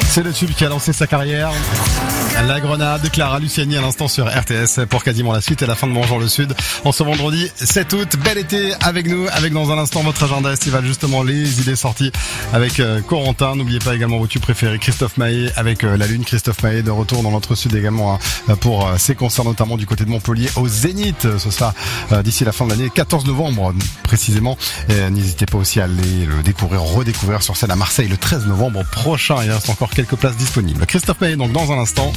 C'est le tube qui a lancé sa carrière. La Grenade de Clara Luciani à l'instant sur RTS pour quasiment la suite et la fin de Bonjour le Sud. En ce vendredi 7 août, bel été avec nous, avec dans un instant votre agenda estival, justement les idées sorties avec Corentin. N'oubliez pas également vos tubes préférés, Christophe Maé avec La Lune. Christophe Maé de retour dans notre sud également pour ses concerts, notamment du côté de Montpellier au Zénith. Ce sera d'ici la fin de l'année, 14 novembre précisément. Et n'hésitez pas aussi à aller le découvrir, redécouvrir sur scène à Marseille le 13 novembre prochain. Il reste encore quelques places disponibles. Christophe Maé donc dans un instant.